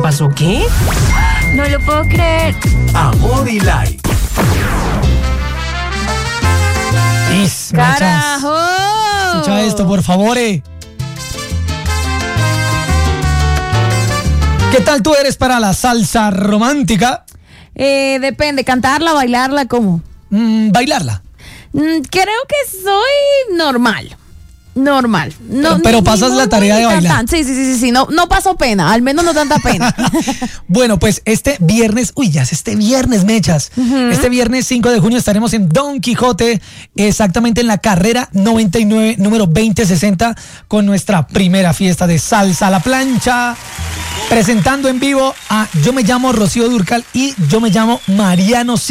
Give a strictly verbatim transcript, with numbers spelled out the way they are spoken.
pasó qué? No lo puedo creer. Amor y Light. Is, mechas. ¡Carajo! Escucha esto, por favor. eh. ¿Qué tal tú eres para la salsa romántica? Eh, depende, cantarla, bailarla, ¿cómo? Mm, bailarla. Mm, creo que soy normal. Normal. No, Pero- pero ni- pasas ni la muy, tarea muy de tan, bailar. tan. Sí, sí, sí, sí, sí. No, no paso pena, al menos no tanta pena. Bueno, pues este viernes, uy, ya es este viernes, mechas. Este viernes cinco de junio estaremos en Don Quijote, exactamente en la carrera noventa y nueve, número veinte sesenta, con nuestra primera fiesta de salsa a la plancha. Presentando en vivo a Yo me llamo Rocío Dúrcal y Yo me llamo Mariano